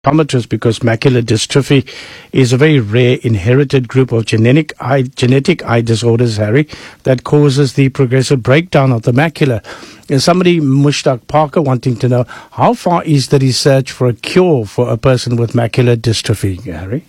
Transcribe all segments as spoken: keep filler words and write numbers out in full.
optometrist, because macular dystrophy is a very rare inherited group of genetic eye, genetic eye disorders, Harry, that causes the progressive breakdown of the macula. There's somebody, Mushtaq Parker, wanting to know, how far is the research for a cure for a person with macular dystrophy, Harry?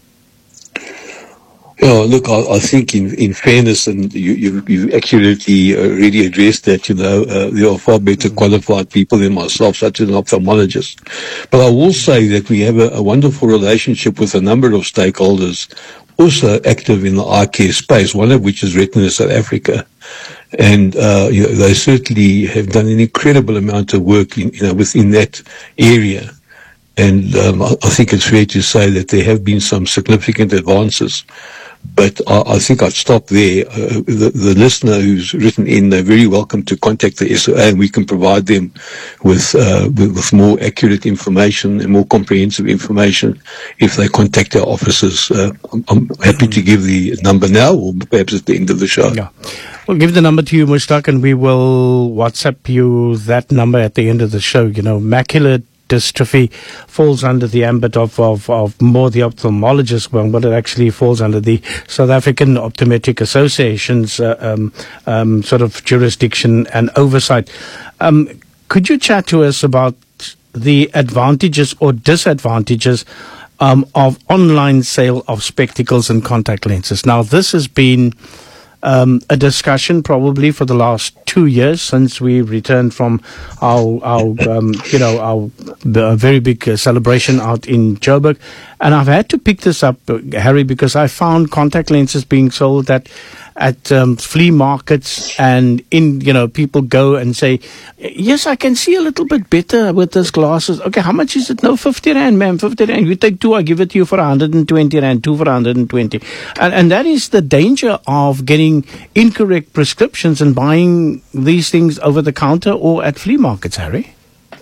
Yeah, look, I, I think in, in fairness, and you, you, you accurately uh, really addressed that, you know, uh, there are far better qualified people than myself, such as an ophthalmologist. But I will say that we have a, a wonderful relationship with a number of stakeholders also active in the eye care space, one of which is Retina South Africa. And uh, you know, they certainly have done an incredible amount of work in, you know, within that area. And um, I, I think it's fair to say that there have been some significant advances. But I, I think I'd stop there. Uh, the, the listener who's written in, they're very welcome to contact the S O A, and we can provide them with, uh, with, with more accurate information and more comprehensive information if they contact our offices. Uh, I'm, I'm happy to give the number now, or perhaps at the end of the show. Yeah. We'll give the number to you, Mushtaq, and we will WhatsApp you that number at the end of the show. You know, macular dystrophy falls under the ambit of, of, of more the ophthalmologist one, but it actually falls under the South African Optometric Association's uh, um, um, sort of jurisdiction and oversight. Um, could you chat to us about the advantages or disadvantages um, of online sale of spectacles and contact lenses? Now, this has been Um, a discussion probably for the last two years since we returned from our, our um, you know, our the very big uh, celebration out in Joburg. And I've had to pick this up, uh, Harry, because I found contact lenses being sold at at um, flea markets, and in, you know, people go and say, yes, I can see a little bit better with these glasses. Okay, how much is it? No, fifty rand, ma'am, fifty rand. You take two, I give it to you for one hundred twenty rand, two for one hundred twenty. And, and that is the danger of getting incorrect prescriptions and buying these things over the counter or at flea markets, Harry.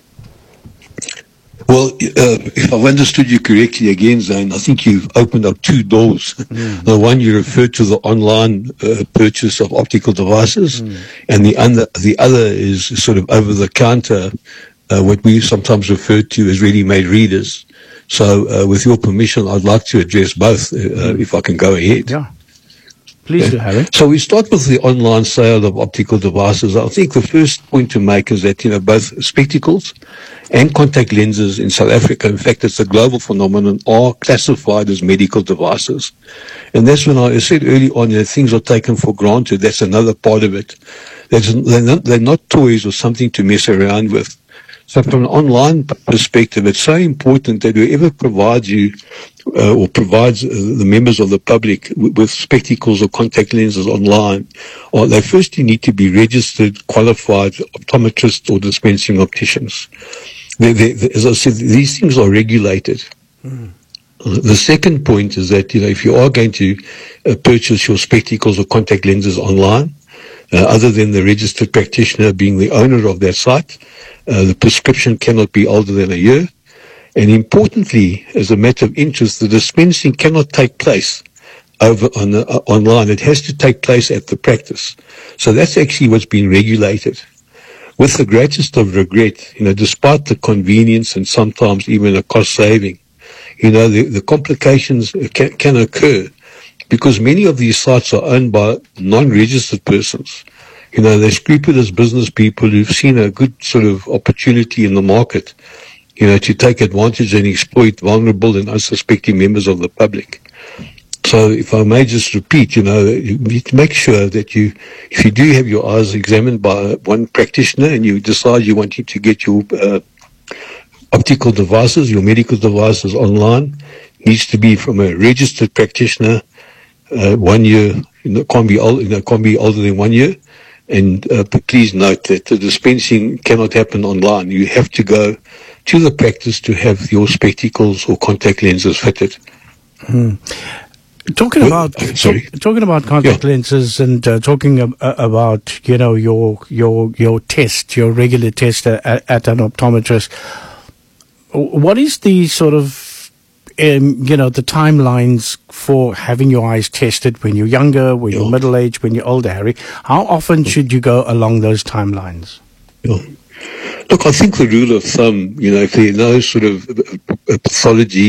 Well, uh, if I've understood you correctly again, Zane, I think you've opened up two doors. Mm. The one you referred to, the online uh, purchase of optical devices, mm. and the other, the other is sort of over-the-counter, uh, what we sometimes refer to as ready-made readers. So, uh, with your permission, I'd like to address both, uh, mm. if I can go ahead. Yeah. Please do, Harry. So we start with the online sale of optical devices. I think the first point to make is that, you know, both spectacles and contact lenses in South Africa, in fact, it's a global phenomenon, are classified as medical devices. And that's when I said early on, you know, things are taken for granted. That's another part of it. That's, they're, not, they're not toys or something to mess around with. So from an online perspective, it's so important that whoever provides you uh, or provides uh, the members of the public w- with spectacles or contact lenses online, or they firstly need to be registered, qualified optometrists or dispensing opticians. They, they, they, as I said, these things are regulated. Mm. The second point is that, you know, if you are going to uh, purchase your spectacles or contact lenses online, uh, other than the registered practitioner being the owner of that site, uh, the prescription cannot be older than a year. And importantly, as a matter of interest, the dispensing cannot take place over on the, uh, online. It has to take place at the practice. So that's actually what's been regulated. With the greatest of regret, you know, despite the convenience and sometimes even a cost saving, you know, the, the complications can, can occur because many of these sites are owned by non-registered persons. You know, they're scrupulous business people who've seen a good sort of opportunity in the market, you know, to take advantage and exploit vulnerable and unsuspecting members of the public. So if I may just repeat, you know, you need to make sure that you, if you do have your eyes examined by one practitioner and you decide you want to get your uh, optical devices, your medical devices online, needs to be from a registered practitioner, uh, one year, you know, can't be old, you know, can't be older than one year. And uh, please note that the dispensing cannot happen online. You have to go to the practice to have your spectacles or contact lenses fitted. Hmm. Talking about uh, sorry. Talk, talking about contact yeah. lenses and uh, talking ab- about, you know, your your your test, your regular test at, at an optometrist. What is the sort of um, you know, the timelines for having your eyes tested when you're younger, when yeah. you're middle aged, when you're older, Harry? How often should you go along those timelines? Yeah. Look, I think the rule of thumb, you know, if there are no sort of uh, pathology